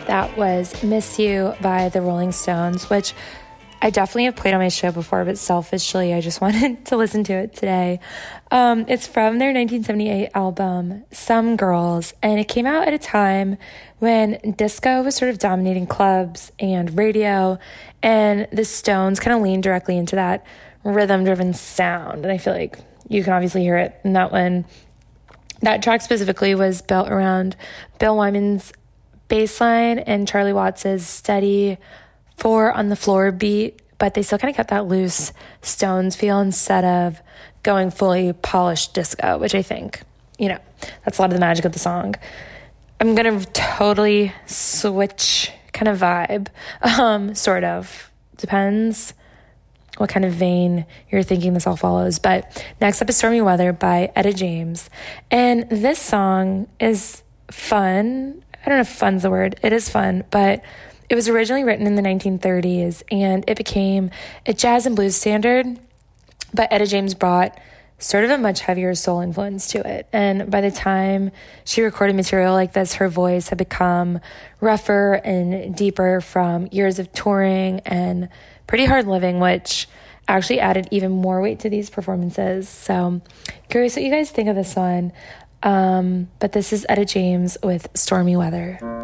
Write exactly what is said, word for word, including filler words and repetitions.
That was Miss You by the Rolling Stones, which I definitely have played on my show before, but selfishly, I just wanted to listen to it today. Um, it's from their nineteen seventy-eight album, Some Girls, and it came out at a time when disco was sort of dominating clubs and radio, and the Stones kind of leaned directly into that rhythm-driven sound, and I feel like you can obviously hear it in that one. That track specifically was built around Bill Wyman's bass line and Charlie Watts's steady four on the floor beat, but they still kind of kept that loose Stones feel instead of going fully polished disco, which I think, you know, that's a lot of the magic of the song. I'm going to totally switch kind of vibe, um, sort of. Depends what kind of vein you're thinking this all follows. But next up is Stormy Weather by Etta James. And this song is fun. I don't know if fun's the word. It is fun, but it was originally written in the nineteen thirties, and it became a jazz and blues standard, but Etta James brought sort of a much heavier soul influence to it. And by the time she recorded material like this, her voice had become rougher and deeper from years of touring and pretty hard living, which actually added even more weight to these performances. So curious what you guys think of this one. Um, but this is Etta James with Stormy Weather.